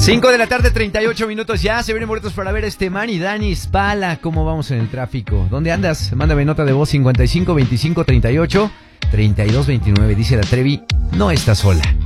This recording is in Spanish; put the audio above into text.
5 de la tarde, 38 minutos ya. Se vienen boletos para ver Manny Dani Spala. ¿Cómo vamos en el tráfico? ¿Dónde andas? Mándame nota de voz 55 25 38 32 29. Dice la Trevi, no está sola.